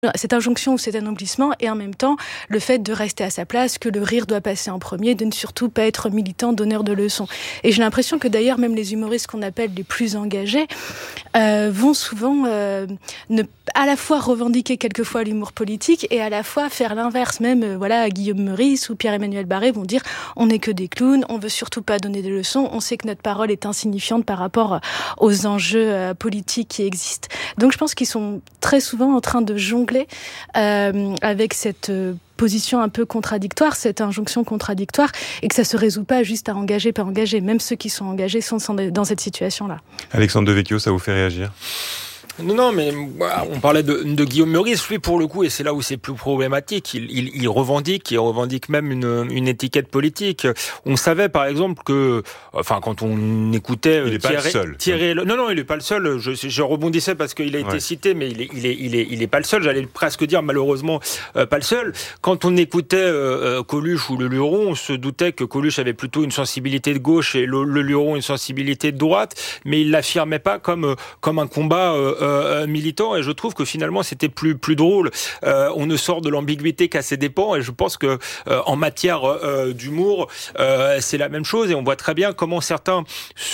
cette injonction ou cet anoblissement, et en même temps le fait de rester à sa place, que le rire doit passer en premier, de ne surtout pas être militant, donneur de leçons. Et j'ai l'impression que d'ailleurs même les humoristes qu'on appelle les plus engagés vont souvent à la fois revendiquer quelquefois l'humour politique et à la fois faire l'inverse. Même Guillaume Meurice ou Pierre-Emmanuel Barré vont dire on n'est que des clowns, on veut surtout pas donner des leçons, on sait que notre parole est insignifiante par rapport aux enjeux politiques qui existent. Donc je pense qu'ils sont très souvent en train de jongler avec cette position un peu contradictoire, cette injonction contradictoire, et que ça se résout pas juste à engager, pas engager. Même ceux qui sont engagés sont dans cette situation-là. Alexandre Devecchio, ça vous fait réagir ? Non, mais on parlait de Guillaume Meurice, lui pour le coup, et c'est là où c'est plus problématique, il revendique même une étiquette politique. On savait par exemple que, quand on écoutait il est pas le seul. Non, il est pas le seul. Je rebondissais parce qu'il a été cité, mais il est pas le seul. J'allais presque dire malheureusement pas le seul. Quand on écoutait Coluche ou le Luron, on se doutait que Coluche avait plutôt une sensibilité de gauche et le Luron une sensibilité de droite, mais il l'affirmait pas comme un combat militant, et je trouve que finalement c'était plus drôle. On ne sort de l'ambiguïté qu'à ses dépens, et je pense que en matière d'humour, c'est la même chose, et on voit très bien comment certains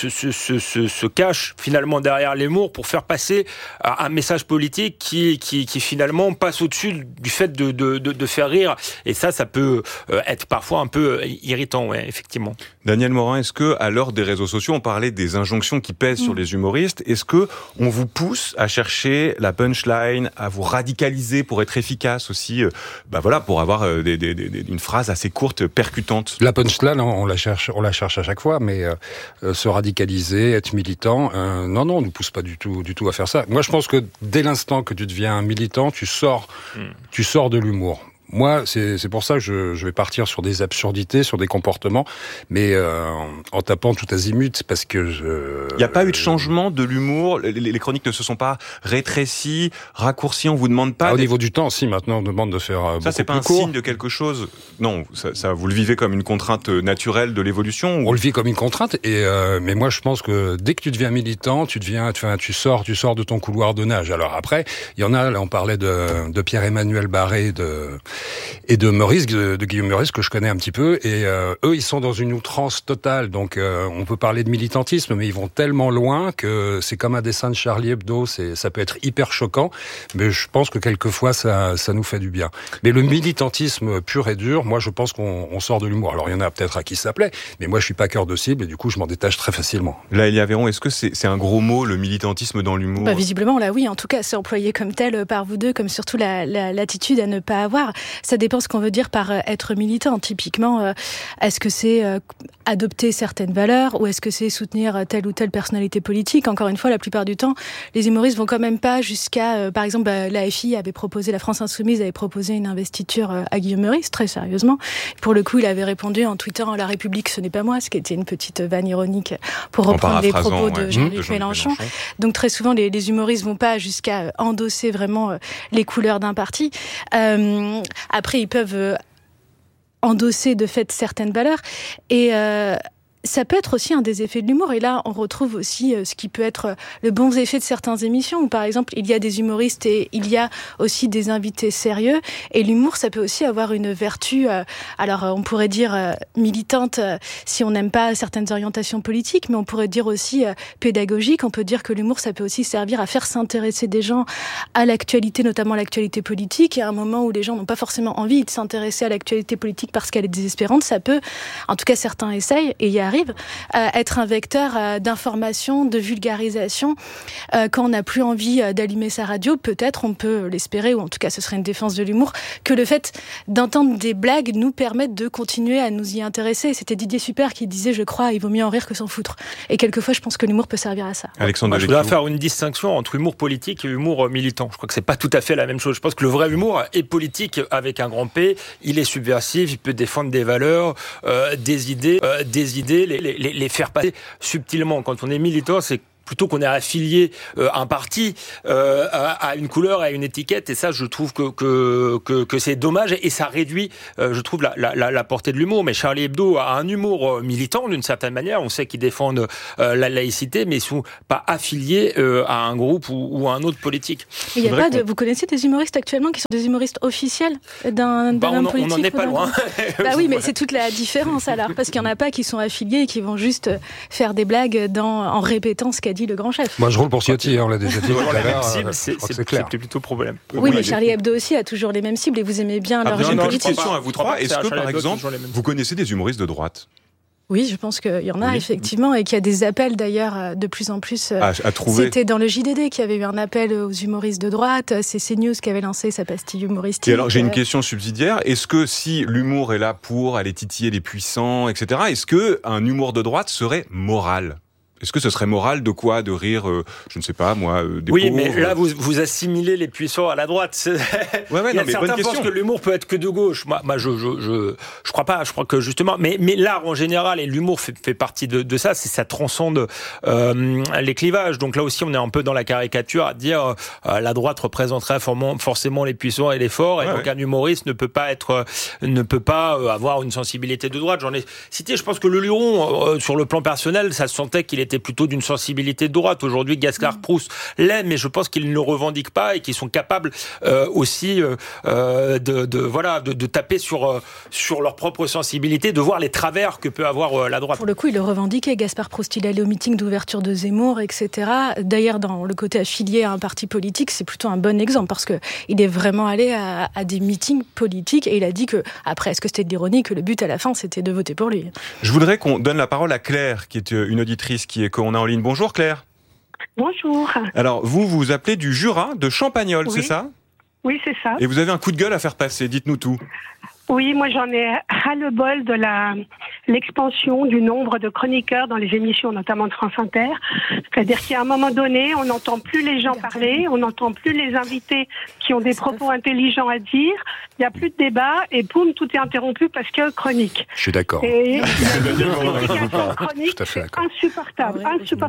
se cachent finalement derrière l'humour pour faire passer un message politique qui finalement passe au-dessus du fait de faire rire, et ça peut être parfois un peu irritant, effectivement. Daniel Morin, est-ce que à l'heure des réseaux sociaux, on parlait des injonctions qui pèsent sur les humoristes, est-ce que on vous pousse à chercher la punchline, à vous radicaliser pour être efficace aussi, pour avoir une phrase assez courte, percutante? La punchline, on la cherche à chaque fois, mais se radicaliser, être militant, non, on ne pousse pas du tout à faire ça. Moi, je pense que dès l'instant que tu deviens militant, tu sors de l'humour. Moi, c'est pour ça que je vais partir sur des absurdités, sur des comportements, mais en tapant tout azimut, parce que Il n'y a pas eu de changement de l'humour, les chroniques ne se sont pas rétrécies, raccourcies, on vous demande pas... Au niveau du temps, si, maintenant on demande de faire beaucoup plus court. Ça, c'est pas un signe de quelque chose? Non, ça vous le vivez comme une contrainte naturelle de l'évolution? On le vit comme une contrainte, mais moi je pense que dès que tu deviens militant, tu sors de ton couloir de nage. Alors après, il y en a, là on parlait de Pierre-Emmanuel Barré, et de Meurice, de Guillaume Meurice, que je connais un petit peu, et eux, ils sont dans une outrance totale, donc on peut parler de militantisme, mais ils vont tellement loin que c'est comme un dessin de Charlie Hebdo, ça peut être hyper choquant, mais je pense que quelquefois, ça nous fait du bien. Mais le militantisme pur et dur, moi, je pense qu'on sort de l'humour. Alors, il y en a peut-être à qui ça plaît, mais moi, je suis pas cœur de cible, et du coup, je m'en détache très facilement. Là, Elia Véron, est-ce que c'est un gros mot, le militantisme dans l'humour? Visiblement, là, oui. En tout cas, c'est employé comme tel par vous deux, comme surtout l'attitude à ne pas avoir. Ça dépend ce qu'on veut dire par être militant. Typiquement, est-ce que c'est adopter certaines valeurs ou est-ce que c'est soutenir telle ou telle personnalité politique? Encore une fois, la plupart du temps, les humoristes vont quand même pas jusqu'à... par exemple, la France Insoumise avait proposé une investiture à Guillaume Meurice, très sérieusement. Pour le coup, il avait répondu en tweetant « La République, ce n'est pas moi », ce qui était une petite vanne ironique pour reprendre les propos de Jean-Luc Mélenchon. Donc très souvent, les humoristes vont pas jusqu'à endosser vraiment les couleurs d'un parti. Après, ils peuvent endosser de fait certaines valeurs et ça peut être aussi un des effets de l'humour. Et là, on retrouve aussi ce qui peut être le bon effet de certaines émissions où, par exemple, il y a des humoristes et il y a aussi des invités sérieux. Et l'humour, ça peut aussi avoir une vertu, on pourrait dire militante si on n'aime pas certaines orientations politiques, mais on pourrait dire aussi pédagogique. On peut dire que l'humour, ça peut aussi servir à faire s'intéresser des gens à l'actualité, notamment l'actualité politique. Et à un moment où les gens n'ont pas forcément envie de s'intéresser à l'actualité politique parce qu'elle est désespérante, ça peut, en tout cas certains essayent, et il y arrive, être un vecteur d'information, de vulgarisation. Quand on n'a plus envie d'allumer sa radio, peut-être on peut l'espérer, ou en tout cas ce serait une défense de l'humour, que le fait d'entendre des blagues nous permette de continuer à nous y intéresser. C'était Didier Super qui disait, je crois, il vaut mieux en rire que s'en foutre. Et quelquequefois, je pense que l'humour peut servir à ça. Alexandre, je voudrais faire une distinction entre humour politique et humour militant. Je crois que c'est pas tout à fait la même chose. Je pense que le vrai humour est politique avec un grand P. Il est subversif, il peut défendre des valeurs, des idées, les faire passer subtilement. Quand on est militant, c'est plutôt qu'on ait affilié un parti à une couleur, à une étiquette. Et ça, je trouve que c'est dommage et ça réduit, je trouve, la portée de l'humour. Mais Charlie Hebdo a un humour militant d'une certaine manière. On sait qu'ils défendent la laïcité, mais ils sont pas affiliés à un groupe ou à un autre politique. Il y a pas vous connaissez des humoristes actuellement qui sont des humoristes officiels d'un homme politique? On n'en est pas loin. Bah oui, mais c'est toute la différence alors, parce qu'il y en a pas qui sont affiliés et qui vont juste faire des blagues en répétant ce qu'a dit le grand chef. Moi, je roule pour Ciotti, on l'a déjà dit. C'est plutôt problème. Oui, mais Charlie Hebdo aussi a toujours les mêmes cibles et vous aimez bien leur J'ai une petite politique. question à vous trois. Est-ce que, par exemple, vous connaissez des humoristes de droite? Oui, je pense qu'il y en a effectivement et qu'il y a des appels d'ailleurs de plus en plus. À trouver. C'était dans le JDD qu'il y avait eu un appel aux humoristes de droite. C'est CNews qui avait lancé sa pastille humoristique. Et alors j'ai une question subsidiaire. Est-ce que si l'humour est là pour aller titiller les puissants, etc., est-ce que un humour de droite serait moral ? Est-ce que ce serait moral de quoi? De rire, je ne sais pas, moi, des pauvres. Mais là, vous assimilez les puissants à la droite. Il y a certains qui pensent que l'humour peut être que de gauche. Moi, je crois pas. Je crois que justement, mais l'art en général et l'humour fait partie de ça. Ça transcende les clivages. Donc là aussi, on est un peu dans la caricature à dire la droite représenterait forcément les puissants et les forts. Et donc un humoriste ne peut pas avoir une sensibilité de droite. J'en ai cité. Je pense que le Luron, sur le plan personnel, ça se sentait qu'il était plutôt d'une sensibilité de droite. Aujourd'hui, Gaspard Proust l'est, mais je pense qu'ils ne le revendiquent pas et qu'ils sont capables aussi de taper sur leur propre sensibilité, de voir les travers que peut avoir la droite. Pour le coup, il le revendiquait, Gaspard Proust. Il allait au meeting d'ouverture de Zemmour, etc. D'ailleurs, dans le côté affilié à un parti politique, c'est plutôt un bon exemple parce que il est vraiment allé à des meetings politiques et il a dit que, après, est-ce que c'était de l'ironie, que le but à la fin, c'était de voter pour lui. Je voudrais qu'on donne la parole à Claire, qui est une auditrice qu'on a en ligne. Bonjour Claire. Bonjour. Alors, vous appelez du Jura, de Champagnole, c'est ça? Oui, c'est ça. Et vous avez un coup de gueule à faire passer, dites-nous tout. Oui, moi j'en ai ras-le-bol de l'expansion du nombre de chroniqueurs dans les émissions, notamment de France Inter. C'est-à-dire qu'à un moment donné, on n'entend plus les gens parler, on n'entend plus les invités qui ont des propos intelligents à dire, il n'y a plus de débat et poum, tout est interrompu parce que chronique. Je suis d'accord. Et chronique, insupportable.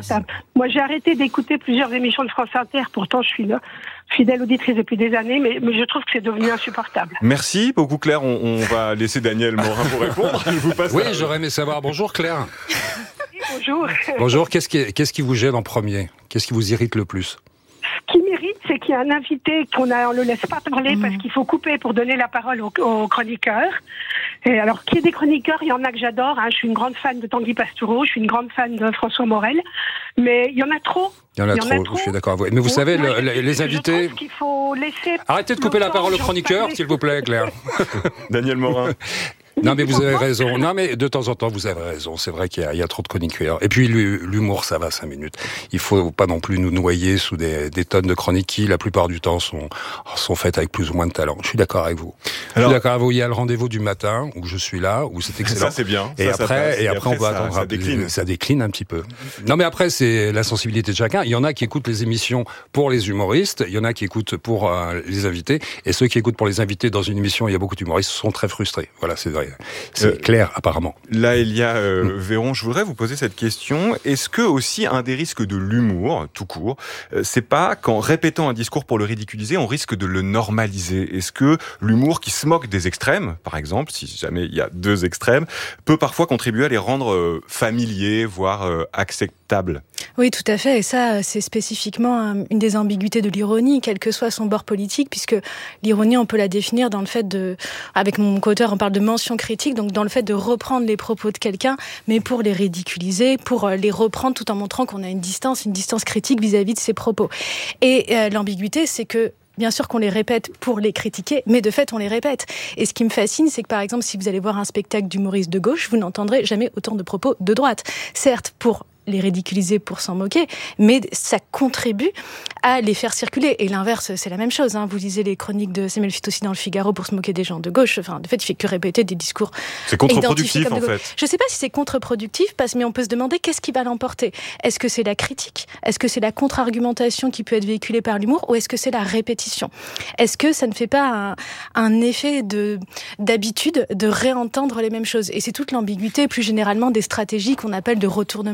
Moi j'ai arrêté d'écouter plusieurs émissions de France Inter, pourtant je suis là, fidèle auditrice depuis des années, mais je trouve que c'est devenu insupportable. Merci beaucoup Claire, on va laisser Daniel Morin pour répondre. Je vous passe j'aurais aimé savoir. Bonjour Claire. Oui, bonjour. Bonjour, qu'est-ce qui vous gêne en premier? Qu'est-ce qui vous irrite le plus? Ce qui m'irrite, c'est qu'il y a un invité on le laisse pas parler parce qu'il faut couper pour donner la parole aux chroniqueurs. Et alors, qu'il y ait des chroniqueurs, il y en a que j'adore. Je suis une grande fan de Tanguy Pastoureau, je suis une grande fan de François Morel, mais il y en a trop. Il y en a trop, je suis d'accord avec vous. Mais vous savez, les invités... Je trouve qu'il faut laisser... Arrêtez de couper la parole aux chroniqueurs, s'il vous plaît, Claire. Daniel Morin. Non, mais vous avez raison. Non, mais de temps en temps, vous avez raison. C'est vrai qu'il y a trop de chroniqueurs. Et puis, l'humour, ça va 5 minutes. Il faut pas non plus nous noyer sous des tonnes de chroniques qui, la plupart du temps, sont faites avec plus ou moins de talent. Je suis d'accord avec vous. Il y a le rendez-vous du matin, où je suis là, où c'est excellent. Ça, c'est bien. Et après, on peut attendre. Ça décline un petit peu. Non, mais après, c'est la sensibilité de chacun. Il y en a qui écoutent les émissions pour les humoristes. Il y en a qui écoutent pour les invités. Et ceux qui écoutent pour les invités dans une émission, il y a beaucoup d'humoristes, sont très frustrés. Voilà, c'est vrai. C'est clair, apparemment. Là, Elia Véron, je voudrais vous poser cette question. Est-ce que aussi un des risques de l'humour, tout court, c'est pas qu'en répétant un discours pour le ridiculiser, on risque de le normaliser? Est-ce que l'humour qui se moque des extrêmes, par exemple, si jamais il y a 2 extrêmes, peut parfois contribuer à les rendre familiers, voire acceptables? Oui, tout à fait. Et ça, c'est spécifiquement une des ambiguïtés de l'ironie, quel que soit son bord politique, puisque l'ironie, on peut la définir dans le fait avec mon co-auteur, on parle de mention critique, donc dans le fait de reprendre les propos de quelqu'un, mais pour les ridiculiser, pour les reprendre tout en montrant qu'on a une distance critique vis-à-vis de ses propos. Et l'ambiguïté, c'est que bien sûr qu'on les répète pour les critiquer, mais de fait, on les répète. Et ce qui me fascine, c'est que par exemple, si vous allez voir un spectacle d'humoriste de gauche, vous n'entendrez jamais autant de propos de droite. Certes, pour les ridiculiser, pour s'en moquer, mais ça contribue à les faire circuler. Et l'inverse, c'est la même chose. Vous lisez les chroniques de Samuel Fitoussi dans le Figaro pour se moquer des gens de gauche. Enfin, de fait, il fait que répéter des discours. C'est contre-productif, en fait. Je ne sais pas si c'est contre-productif, mais on peut se demander qu'est-ce qui va l'emporter. Est-ce que c'est la critique? Est-ce que c'est la contre-argumentation qui peut être véhiculée par l'humour? Ou est-ce que c'est la répétition? Est-ce que ça ne fait pas un effet d'habitude de réentendre les mêmes choses? Et c'est toute l'ambiguïté, plus généralement, des stratégies qu'on appelle de retournement du style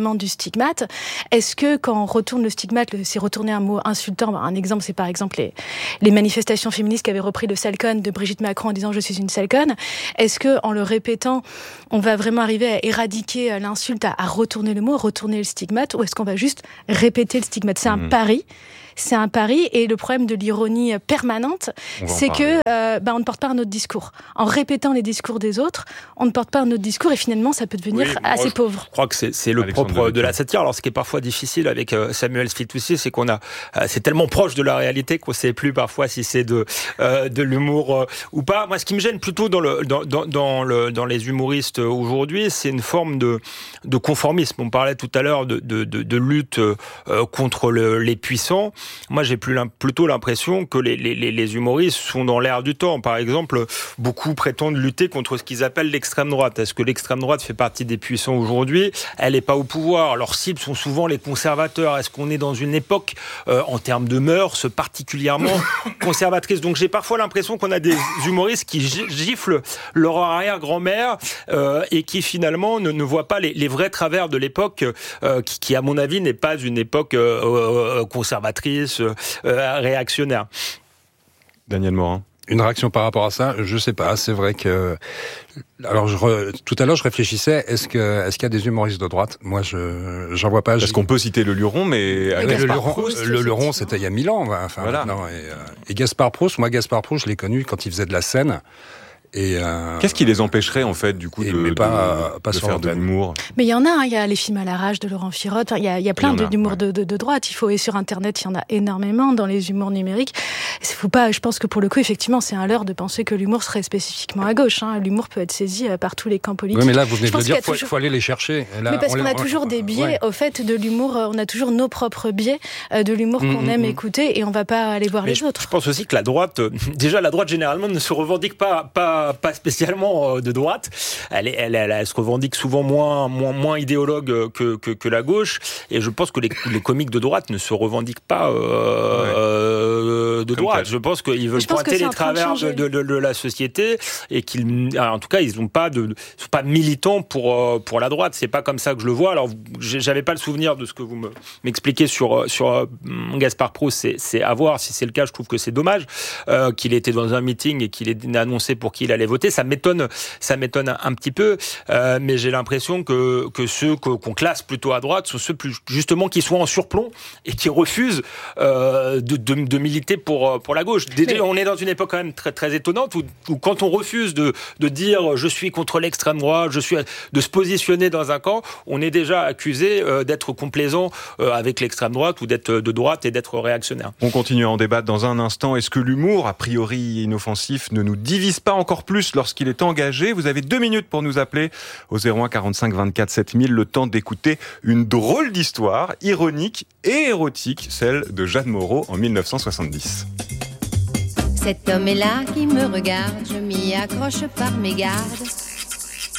stigmate. Est-ce que quand on retourne le stigmate, c'est retourner un mot insultant? Un exemple, c'est par exemple les manifestations féministes qui avaient repris le sale-con de Brigitte Macron en disant « je suis une sale-conne ». Est-ce que en le répétant, on va vraiment arriver à éradiquer l'insulte, à retourner le mot, retourner le stigmate, ou est-ce qu'on va juste répéter le stigmate? C'est un pari. C'est un pari, et le problème de l'ironie permanente, c'est que on ne porte pas un autre discours. En répétant les discours des autres, on ne porte pas un autre discours, et finalement, ça peut devenir assez pauvre. Je crois que c'est le propre de la satire. Alors, ce qui est parfois difficile avec Samuel Sfitoussi, c'est qu'on c'est tellement proche de la réalité qu'on ne sait plus parfois si c'est de l'humour ou pas. Moi, ce qui me gêne plutôt dans les humoristes aujourd'hui, c'est une forme de conformisme. On parlait tout à l'heure de lutte contre les puissants. Moi, j'ai plutôt l'impression que les humoristes sont dans l'air du temps. Par exemple, beaucoup prétendent lutter contre ce qu'ils appellent l'extrême droite. Est-ce que l'extrême droite fait partie des puissants aujourd'hui? Elle n'est pas au pouvoir. Leurs cibles sont souvent les conservateurs. Est-ce qu'on est dans une époque, en termes de mœurs, particulièrement conservatrice? Donc, j'ai parfois l'impression qu'on a des humoristes qui giflent leur arrière-grand-mère et qui, finalement, ne voient pas les vrais travers de l'époque qui, à mon avis, n'est pas une époque conservatrice, réactionnaire. Daniel Morin. Une réaction par rapport à ça, je sais pas. C'est vrai que, alors tout à l'heure je réfléchissais, est-ce qu'il y a des humoristes de droite? Moi, j'en vois pas. Est-ce qu'on peut citer le Luron, mais le Luron, c'était il y a 1000 ans. Enfin, voilà. Non, et Gaspard Proust, je l'ai connu quand il faisait de la scène. Et qu'est-ce qui les empêcherait en fait du coup de faire de l'humour? Mais il y en a, il y a les films à la rage de Laurent Firotte, il y a plein d'humour de droite. Il faut, et sur internet, il y en a énormément dans les humours numériques. Je pense que pour le coup, effectivement, c'est un leurre de penser que l'humour serait spécifiquement à gauche. L'humour peut être saisi par tous les camps politiques. Oui, mais là, vous venez de le dire, il faut aller les chercher. Là, mais parce qu'on a toujours des biais, au fait, de l'humour, on a toujours nos propres biais de l'humour qu'on aime écouter, et on va pas aller voir les autres. Je pense aussi que la droite, généralement, ne se revendique pas spécialement de droite. Elle se revendique souvent moins idéologue que la gauche. Et je pense que les comiques de droite ne se revendiquent pas de droite. Je pense qu'ils veulent pointer les travers de la société, et en tout cas, ils sont pas militants pour la droite. C'est pas comme ça que je le vois. Alors, j'avais pas le souvenir de ce que vous m'expliquez sur Gaspard Proust. C'est à voir. Si c'est le cas, je trouve que c'est dommage qu'il ait été dans un meeting et qu'il ait annoncé pour qui il allait voter. Ça m'étonne un petit peu, mais j'ai l'impression que ceux qu'on classe plutôt à droite sont ceux justement qui sont en surplomb et qui refusent de militer pour la gauche. On est dans une époque quand même très très étonnante où quand on refuse de dire je suis contre l'extrême droite, de se positionner dans un camp, on est déjà accusé d'être complaisant avec l'extrême droite ou d'être de droite et d'être réactionnaire. On continue à en débattre dans un instant. Est-ce que l'humour, a priori inoffensif, ne nous divise pas encore plus lorsqu'il est engagé? Vous avez 2 minutes pour nous appeler au 01 45 24 7000, le temps d'écouter une drôle d'histoire, ironique et érotique, celle de Jeanne Moreau en 1970. Cet homme est là qui me regarde, je m'y accroche par mes gardes.